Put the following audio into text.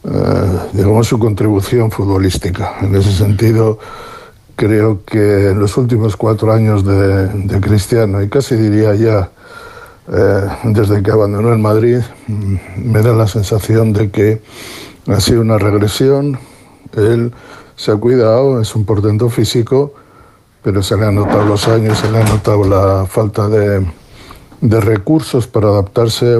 digamos, su contribución futbolística. En ese sentido, creo que en los últimos 4 años de Cristiano, y casi diría ya desde que abandonó el Madrid, me da la sensación de que ha sido una regresión. Él se ha cuidado, es un portento físico, pero se le han notado los años, se le ha notado la falta de recursos para adaptarse